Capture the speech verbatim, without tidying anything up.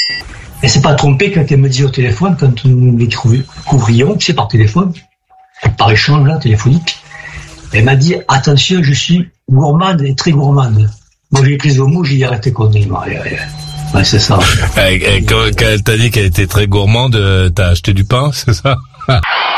Elle s'est pas trompée quand elle me dit au téléphone, quand nous les couvrions, tu sais, par téléphone, par échange là, téléphonique. Elle m'a dit, attention, je suis gourmande et très gourmande. Moi, j'ai pris au mot, j'ai arrêté conneries. Ouais, c'est ça. Et, et quand, quand elle t'a dit qu'elle était très gourmande, t'as acheté du pain, c'est ça?